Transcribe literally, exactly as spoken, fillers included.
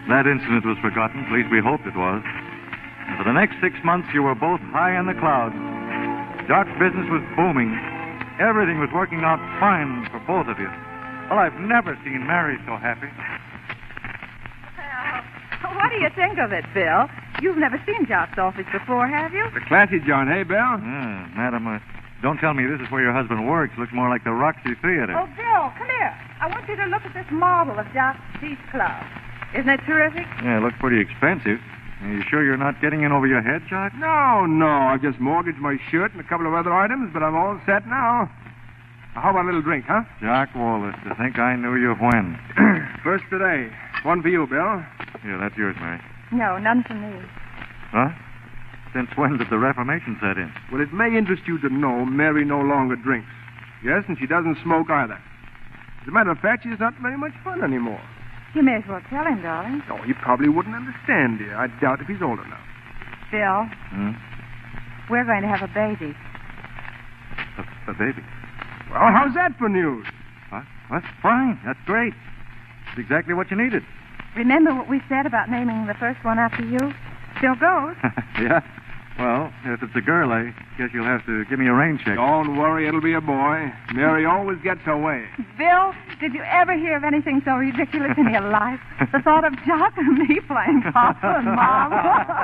That incident was forgotten. At least we hoped it was. And for the next six months, you were both high in the clouds. Jock's business was booming. Everything was working out fine for both of you. Well, I've never seen Mary so happy. Well, what do you think of it, Bill? You've never seen Jock's office before, have you? The classy John, hey, Bill? Yeah, madam, uh, don't tell me this is where your husband works. Looks more like the Roxy Theater. Oh, Bill, come here. I want you to look at this model of Jock's Beach Club. Isn't it terrific? Yeah, it looks pretty expensive. Are you sure you're not getting in over your head, Jock? No, no. I've just mortgaged my shirt and a couple of other items, but I'm all set now. How about a little drink, huh? Jock Wallace, to think I knew you when. First today. One for you, Bill. Yeah, that's yours, Mary. No, none for me. Huh? Since when did the Reformation set in? Well, it may interest you to know Mary no longer drinks. Yes, and she doesn't smoke either. As a matter of fact, she's not very much fun anymore. You may as well tell him, darling. Oh, he probably wouldn't understand, dear. I doubt if he's old enough. Bill, Hmm? we're going to have a baby. A, a baby. Well, how's that for news? What? What? Fine. That's great. It's exactly what you needed. Remember what we said about naming the first one after you? Still goes. Yeah? Well, if it's a girl, I guess you'll have to give me a rain check. Don't worry, it'll be a boy. Mary always gets her way. Bill, did you ever hear of anything so ridiculous in your life? The thought of Jock and me playing Papa and Mom.